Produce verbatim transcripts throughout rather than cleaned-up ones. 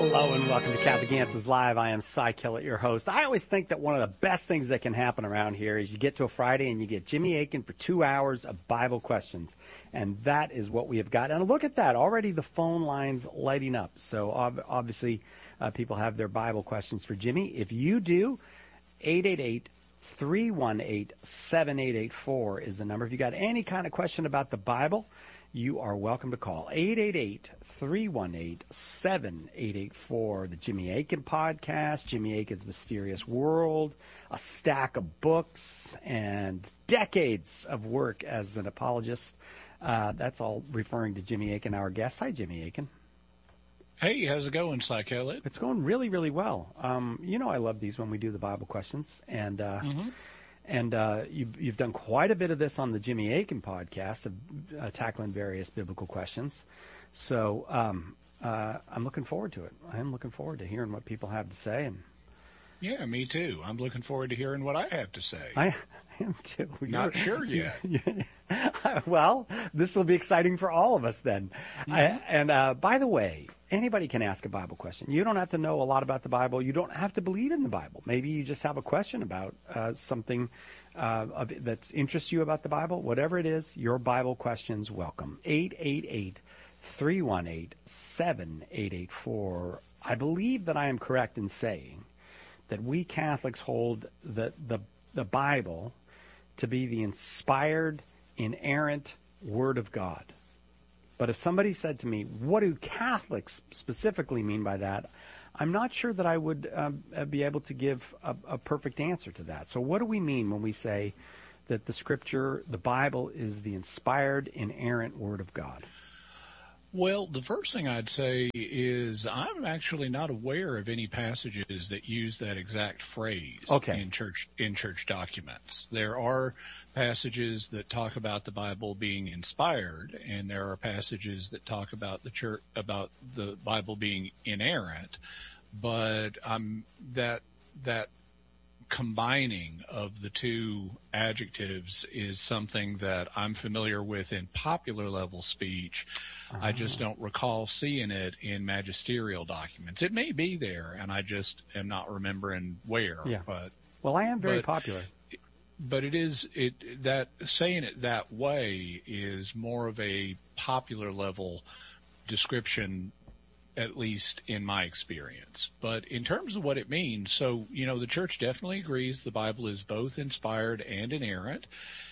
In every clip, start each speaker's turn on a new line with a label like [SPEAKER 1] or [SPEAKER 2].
[SPEAKER 1] Hello and welcome to Catholic Answers Live. I am Cy Kellett, your host. I always think that one of the best things that can happen around here is you get to a Friday and you get Jimmy Akin for two hours of Bible questions. And that is what we have got. And look at that. Already the phone lines lighting up. So ob- obviously uh, people have their Bible questions for Jimmy. If you do, eight eight eight, three one eight, seven eight eight four is the number. If you got any kind of question about the Bible, you are welcome to call eight eight eight, three one eight, seven eight eight four. The Jimmy Akin Podcast, Jimmy Akin's Mysterious World, a stack of books, and decades of work as an apologist. Uh, that's all referring to Jimmy Akin, our guest. Hi, Jimmy Akin.
[SPEAKER 2] Hey, how's it going, Cy Kellett?
[SPEAKER 1] It's going really, really well. Um, you know I love these when we do the Bible questions, and uh, mm-hmm. And uh, you've, you've done quite a bit of this on the Jimmy Akin podcast, of uh, tackling various biblical questions. So um, uh, I'm looking forward to it. I'm looking forward to hearing what people have to say. And
[SPEAKER 2] yeah, me too. I'm looking forward to hearing what I have to say.
[SPEAKER 1] I, I am too.
[SPEAKER 2] Not You're, sure yet.
[SPEAKER 1] Well, this will be exciting for all of us then. Mm-hmm. I, and uh, by the way, anybody can ask a Bible question. You don't have to know a lot about the Bible. You don't have to believe in the Bible. Maybe you just have a question about uh, something uh, of, that interests you about the Bible. Whatever it is, your Bible questions welcome. eight eight eight, three one eight, seven eight eight four. I believe that I am correct in saying that we Catholics hold the, the, the Bible to be the inspired, inerrant Word of God. But if somebody said to me, what do Catholics specifically mean by that, I'm not sure that I would um, be able to give a, a perfect answer to that. So what do we mean when we say that the Scripture, the Bible, is the inspired, inerrant Word of God?
[SPEAKER 2] Well, the first thing I'd say is I'm actually not aware of any passages that use that exact phrase
[SPEAKER 1] okay.
[SPEAKER 2] in church in church documents. There are passages that talk about the Bible being inspired, and there are passages that talk about the church about the Bible being inerrant. But um, that that combining of the two adjectives is something that I'm familiar with in popular level speech. Uh-huh. I just don't recall seeing it in magisterial documents. It may be there, and I just am not remembering where.
[SPEAKER 1] Yeah.
[SPEAKER 2] But
[SPEAKER 1] well, I am very
[SPEAKER 2] but,
[SPEAKER 1] popular.
[SPEAKER 2] But it is it that saying it that way is more of a popular level description, at least in my experience. But in terms of what it means, so, you know, the church definitely agrees the Bible is both inspired and inerrant.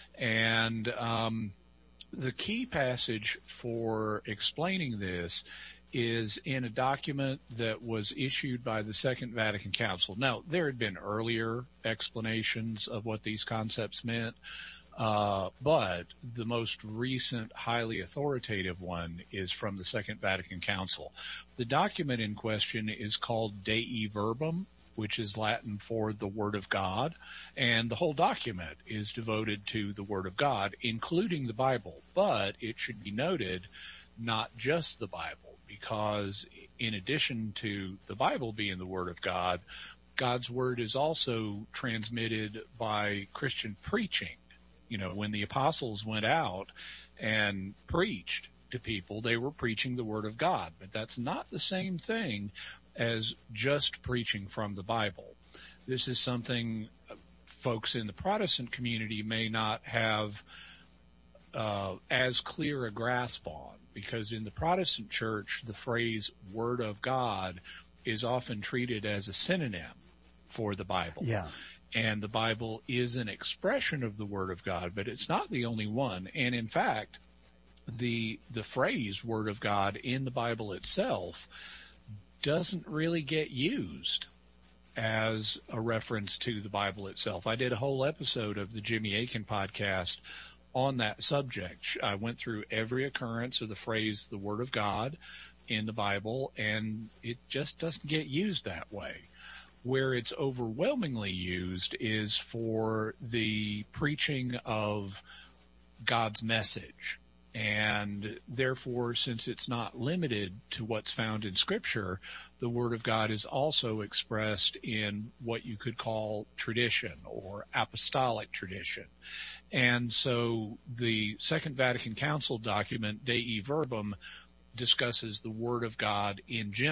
[SPEAKER 2] And um, the key passage for explaining this is in a document that was issued by the Second Vatican Council. Now, there had been earlier explanations of what these concepts meant, Uh, but the most recent highly authoritative one is from the Second Vatican Council. The document in question is called Dei Verbum, which is Latin for the Word of God, and the whole document is devoted to the Word of God, including the Bible. But it should be noted, not just the Bible, because in addition to the Bible being the Word of God, God's Word is also transmitted by Christian preaching. You know, when the apostles went out and preached to people, they were preaching the Word of God. But that's not the same thing as just preaching from the Bible. This is something folks in the Protestant community may not have uh, as clear a grasp on, because in the Protestant church, the phrase Word of God is often treated as a synonym for the Bible.
[SPEAKER 1] Yeah.
[SPEAKER 2] And the Bible is an expression of the Word of God, but it's not the only one. And in fact, the the phrase Word of God in the Bible itself doesn't really get used as a reference to the Bible itself. I did a whole episode of the Jimmy Akin podcast on that subject. I went through every occurrence of the phrase the Word of God in the Bible, and it just doesn't get used that way. Where it's overwhelmingly used is for the preaching of God's message. And therefore, since it's not limited to what's found in Scripture, the Word of God is also expressed in what you could call tradition or apostolic tradition. And so the Second Vatican Council document, Dei Verbum, discusses the Word of God in general,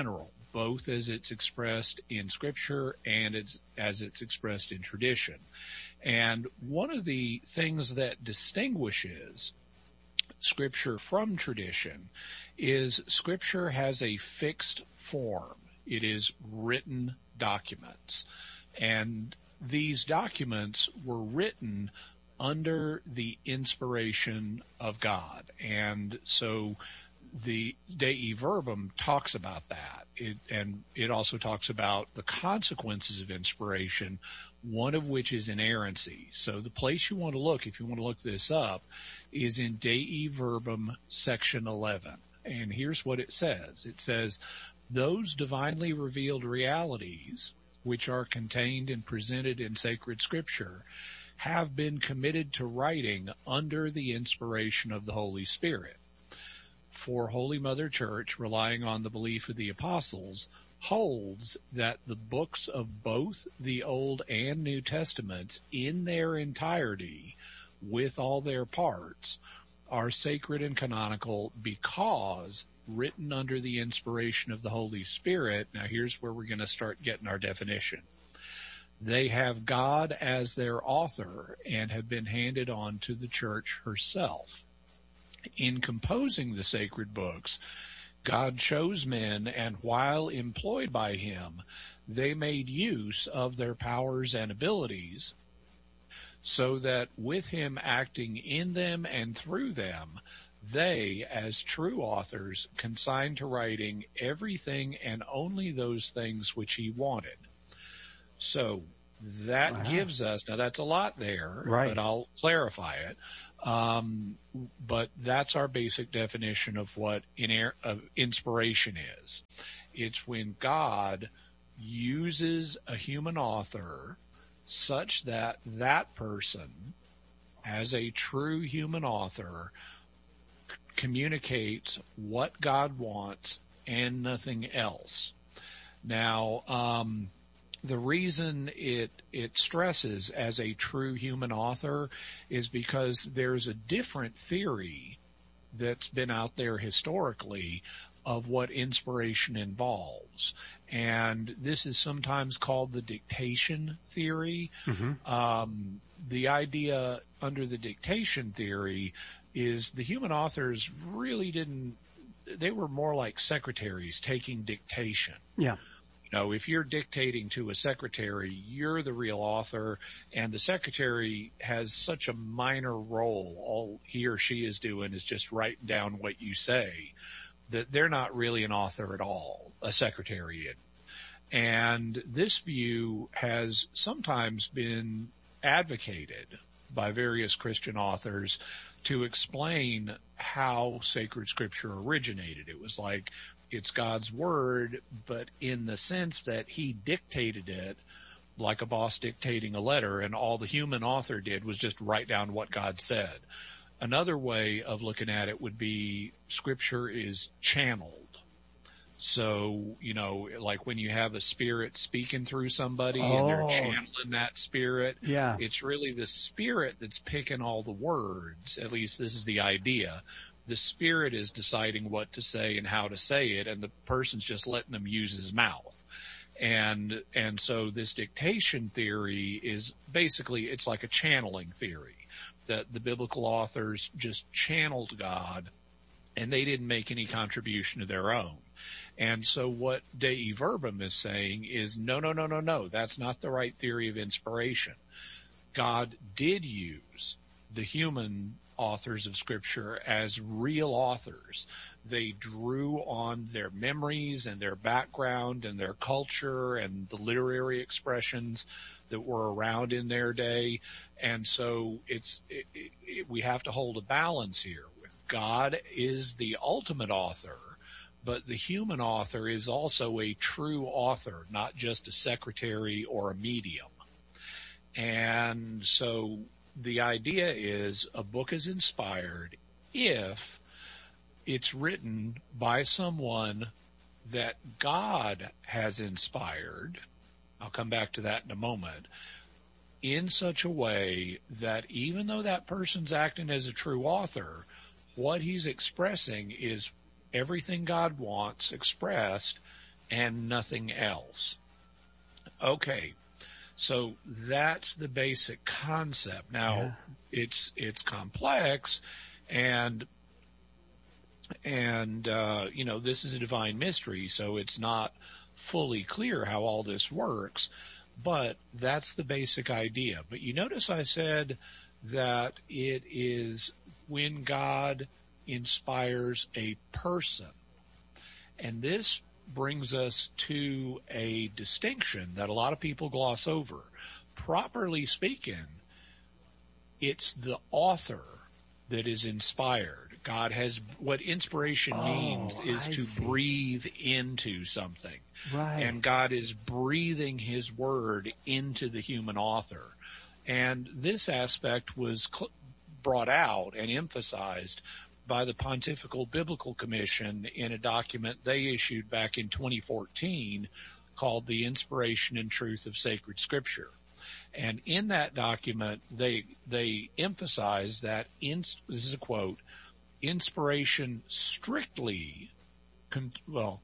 [SPEAKER 2] both as it's expressed in Scripture and it's, as it's expressed in tradition. And one of the things that distinguishes Scripture from tradition is Scripture has a fixed form. It is written documents. And these documents were written under the inspiration of God. And so the Dei Verbum talks about that. It, and it also talks about the consequences of inspiration, one of which is inerrancy. So the place you want to look, if you want to look this up, is in Dei Verbum section eleven. And here's what it says. It says, those divinely revealed realities which are contained and presented in sacred Scripture have been committed to writing under the inspiration of the Holy Spirit. For Holy Mother Church, relying on the belief of the apostles, holds that the books of both the Old and New Testaments in their entirety, with all their parts, are sacred and canonical because written under the inspiration of the Holy Spirit. Now here's where we're going to start getting our definition. They have God as their author and have been handed on to the Church herself. In composing the sacred books, God chose men, and while employed by him, they made use of their powers and abilities, so that with him acting in them and through them, they, as true authors, consigned to writing everything and only those things which he wanted. So that wow. gives us, now that's a lot there, right. but I'll clarify it. Um, but that's our basic definition of what in, of inspiration is. It's when God uses a human author such that that person, as a true human author, c- communicates what God wants and nothing else. Now, um, the reason it it stresses as a true human author is because there's a different theory that's been out there historically of what inspiration involves. And this is sometimes called the dictation theory. Mm-hmm. Um, the idea under the dictation theory is the human authors really didn't, they were more like secretaries taking dictation.
[SPEAKER 1] Yeah.
[SPEAKER 2] You know, if you're dictating to a secretary, you're the real author, and the secretary has such a minor role. All he or she is doing is just writing down what you say, that they're not really an author at all, a secretary is. And this view has sometimes been advocated by various Christian authors to explain how sacred Scripture originated. It was like, it's God's word, but in the sense that he dictated it like a boss dictating a letter, and all the human author did was just write down what God said. Another way of looking at it would be Scripture is channeled. So, you know, like when you have a spirit speaking through somebody oh. and they're channeling that spirit,
[SPEAKER 1] yeah.
[SPEAKER 2] it's really the spirit that's picking all the words. At least this is the idea. The spirit is deciding what to say and how to say it, and the person's just letting them use his mouth. And, and so this dictation theory is basically, it's like a channeling theory, that the biblical authors just channeled God and they didn't make any contribution of their own. And so what Dei Verbum is saying is, no, no, no, no, no, that's not the right theory of inspiration. God did use the human authors of Scripture as real authors. They drew on their memories and their background and their culture and the literary expressions that were around in their day. And so it's, it, it, it, we have to hold a balance here. With God is the ultimate author, but the human author is also a true author, not just a secretary or a medium. And so the idea is a book is inspired if it's written by someone that God has inspired. I'll come back to that in a moment. In such a way that even though that person's acting as a true author, what he's expressing is everything God wants expressed and nothing else. Okay, so that's the basic concept. Now, yeah. it's it's complex, and and uh, you know, this is a divine mystery, so it's not fully clear how all this works, but that's the basic idea. But you notice I said that it is when God inspires a person, and this brings us to a distinction that a lot of people gloss over. Properly speaking, it's the author that is inspired. God has, what inspiration oh, means is I to see. breathe into something. Right. And God is breathing his word into the human author. And this aspect was cl- brought out and emphasized by the Pontifical Biblical Commission in a document they issued back in twenty fourteen called The Inspiration and Truth of Sacred Scripture. And in that document, they they emphasize that, in, this is a quote, inspiration strictly, con, well,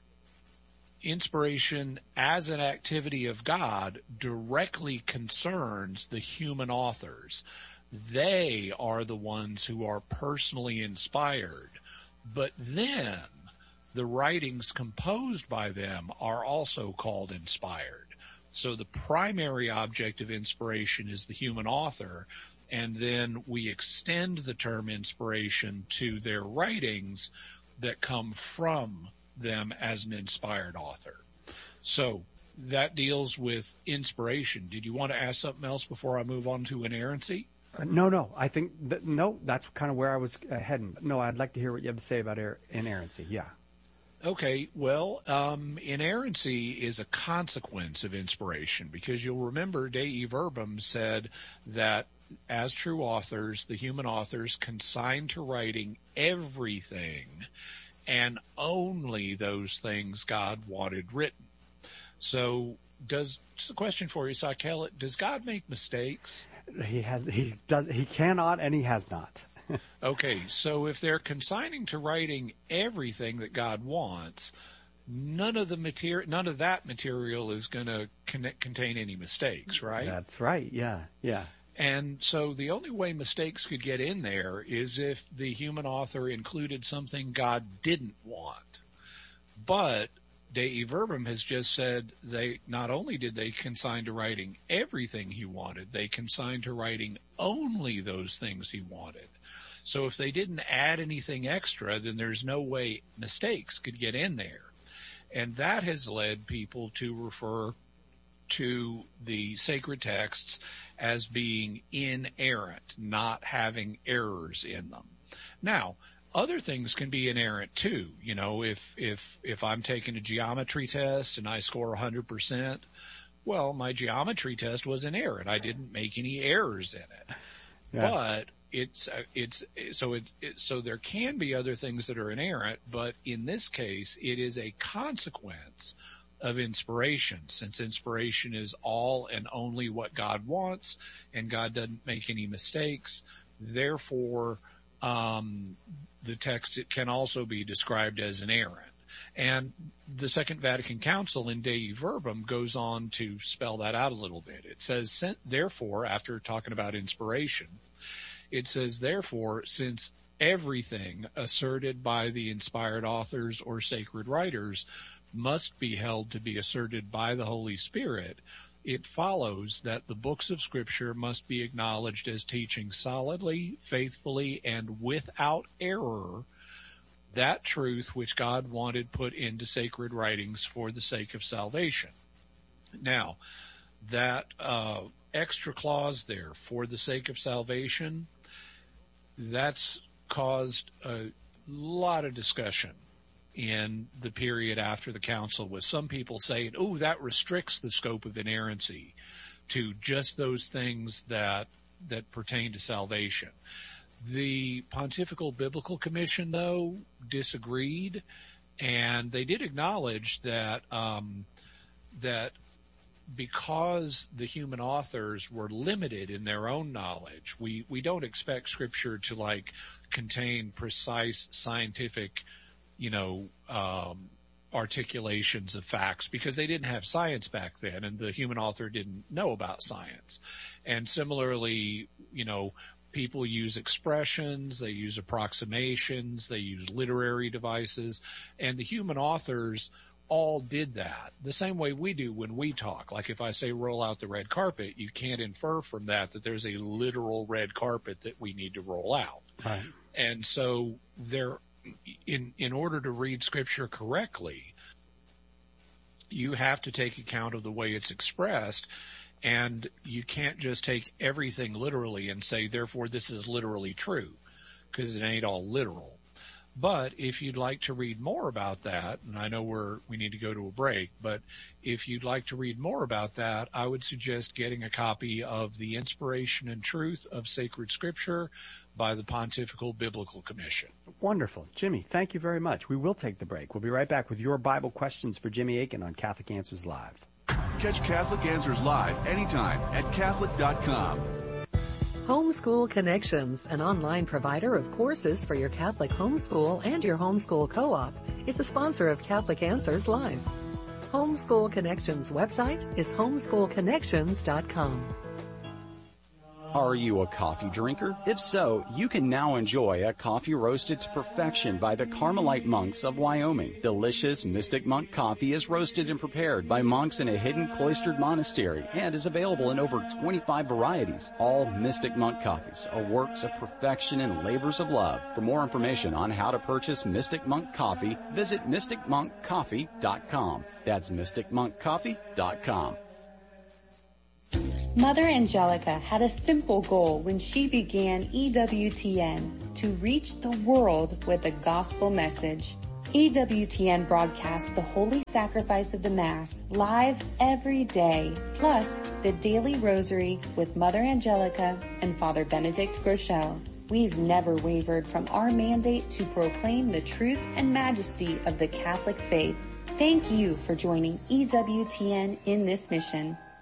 [SPEAKER 2] inspiration as an activity of God directly concerns the human authors. They are the ones who are personally inspired, but then the writings composed by them are also called inspired. So the primary object of inspiration is the human author, and then we extend the term inspiration to their writings that come from them as an inspired author. So that deals with inspiration. Did you want to ask something else before I move on to inerrancy?
[SPEAKER 1] Uh, no, no. I think that, no. That's kind of where I was uh, heading. No, I'd like to hear what you have to say about er- inerrancy. Yeah.
[SPEAKER 2] Okay. Well, um, inerrancy is a consequence of inspiration, because you'll remember Dei Verbum said that as true authors, the human authors consign to writing everything and only those things God wanted written. So, does just a question for you, Sakell, does God make mistakes?
[SPEAKER 1] He has, he does, he cannot, and he has not.
[SPEAKER 2] Okay, so if they're consigning to writing everything that God wants, none of the material, none of that material is going to con- contain any mistakes, right?
[SPEAKER 1] That's right. Yeah, yeah.
[SPEAKER 2] And so the only way mistakes could get in there is if the human author included something God didn't want. But Dei Verbum has just said they not only did they consign to writing everything he wanted, they consigned to writing only those things he wanted. So if they didn't add anything extra, then there's no way mistakes could get in there. And that has led people to refer to the sacred texts as being inerrant, not having errors in them. Now, other things can be inerrant too. You know, if, if, if I'm taking a geometry test and I score one hundred percent, well, my geometry test was inerrant. I didn't make any errors in it. Yeah. But it's, it's, so it's, it, so there can be other things that are inerrant, but in this case, it is a consequence of inspiration, since inspiration is all and only what God wants, and God doesn't make any mistakes. Therefore, um, the text, it can also be described as inerrant. And the Second Vatican Council in Dei Verbum goes on to spell that out a little bit. It says, therefore, after talking about inspiration, it says, therefore, since everything asserted by the inspired authors or sacred writers must be held to be asserted by the Holy Spirit, it follows that the books of Scripture must be acknowledged as teaching solidly, faithfully, and without error that truth which God wanted put into sacred writings for the sake of salvation. Now, that uh, extra clause there, for the sake of salvation, that's caused a lot of discussion in the period after the council, with some people saying, oh, that restricts the scope of inerrancy to just those things that that pertain to salvation. The Pontifical Biblical Commission, though, disagreed, and they did acknowledge that um, that because the human authors were limited in their own knowledge, we, we don't expect Scripture to, like, contain precise scientific you know, um, articulations of facts because they didn't have science back then, and the human author didn't know about science. And similarly, you know, people use expressions, they use approximations, they use literary devices, and the human authors all did that the same way we do when we talk. Like if I say roll out the red carpet, you can't infer from that that there's a literal red carpet that we need to roll out.
[SPEAKER 1] Right.
[SPEAKER 2] And so there, in, in order to read scripture correctly, you have to take account of the way it's expressed, and you can't just take everything literally and say, therefore this is literally true, because it ain't all literal. But if you'd like to read more about that, and I know we're, we need to go to a break, but if you'd like to read more about that, I would suggest getting a copy of The Inspiration and Truth of Sacred Scripture by the Pontifical Biblical Commission.
[SPEAKER 1] Wonderful. Jimmy, thank you very much. We will take the break. We'll be right back with your Bible questions for Jimmy Akin on Catholic Answers Live.
[SPEAKER 3] Catch Catholic Answers Live anytime at Catholic dot com.
[SPEAKER 4] Homeschool Connections, an online provider of courses for your Catholic homeschool and your homeschool co-op, is the sponsor of Catholic Answers Live. Homeschool Connections website is homeschool connections dot com.
[SPEAKER 5] Are you a coffee drinker? If so, you can now enjoy a coffee roasted to perfection by the Carmelite monks of Wyoming. Delicious Mystic Monk coffee is roasted and prepared by monks in a hidden cloistered monastery and is available in over twenty-five varieties. All Mystic Monk coffees are works of perfection and labors of love. For more information on how to purchase Mystic Monk coffee, visit mystic monk coffee dot com. That's mystic monk coffee dot com.
[SPEAKER 6] Mother Angelica had a simple goal when she began E W T N, to reach the world with a gospel message. E W T N broadcasts the Holy Sacrifice of the Mass live every day, plus the Daily Rosary with Mother Angelica and Father Benedict Groeschel. We've never wavered from our mandate to proclaim the truth and majesty of the Catholic faith. Thank you for joining E W T N in this mission.